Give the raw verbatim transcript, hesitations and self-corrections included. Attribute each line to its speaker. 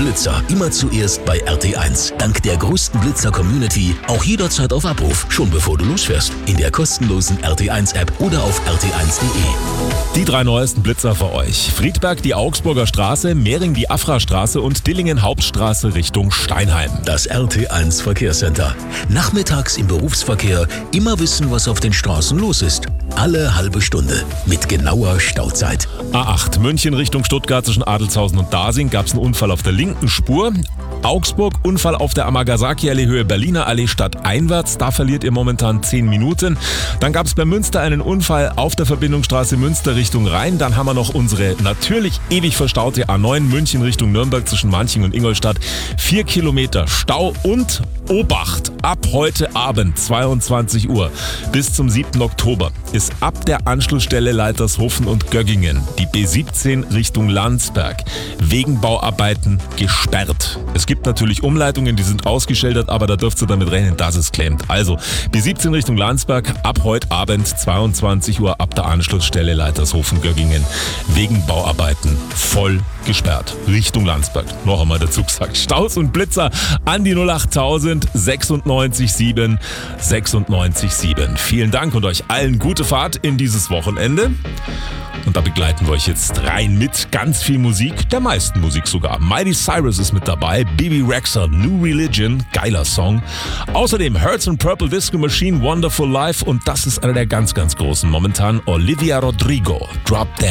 Speaker 1: Blitzer immer zuerst bei R T eins. Dank der größten Blitzer-Community auch jederzeit auf Abruf, schon bevor du losfährst. In der kostenlosen R T eins App oder auf r t eins punkt de.
Speaker 2: Die drei neuesten Blitzer für euch. Friedberg die Augsburger Straße, Mehring die Afra-Straße und Dillingen Hauptstraße Richtung Steinheim.
Speaker 1: Das R T eins Verkehrscenter. Nachmittags im Berufsverkehr immer wissen, was auf den Straßen los ist. Alle halbe Stunde mit genauer Stauzeit.
Speaker 2: A acht München Richtung Stuttgart zwischen Adelzhausen und Dasing gab es einen Unfall auf der linken Spur. Augsburg, Unfall auf der Amagasaki-Allee Höhe Berliner Allee stadteinwärts. Da verliert ihr momentan zehn Minuten. Dann gab es bei Münster einen Unfall auf der Verbindungsstraße Münster Richtung Rhein. Dann haben wir noch unsere natürlich ewig verstaute A neun München Richtung Nürnberg zwischen Manching und Ingolstadt. Vier Kilometer Stau und Obacht. Ab heute Abend zweiundzwanzig Uhr bis zum siebten Oktober ist ab der Anschlussstelle Leitershofen und Göggingen die B siebzehn Richtung Landsberg wegen Bauarbeiten gesperrt. Es gibt natürlich Umleitungen, die sind ausgeschildert, aber da dürft ihr damit rechnen, dass es klemmt. Also B siebzehn Richtung Landsberg ab heute Abend zweiundzwanzig Uhr ab der Anschlussstelle Leitershofen-Göggingen wegen Bauarbeiten voll gesperrt. Richtung Landsberg. Noch einmal dazu gesagt. Staus und Blitzer an die null achttausend sechsundneunzig sieben sechsundneunzig sieben. Vielen Dank und euch allen gute Fahrt in dieses Wochenende. Und da begleiten wir euch jetzt rein mit ganz viel Musik, der meisten Musik sogar. Miley Cyrus ist mit dabei, Bebe Rexha, New Religion, geiler Song. Außerdem Hertz and Purple Disco Machine, Wonderful Life und das ist einer der ganz, ganz großen momentan, Olivia Rodrigo, Drop Dead.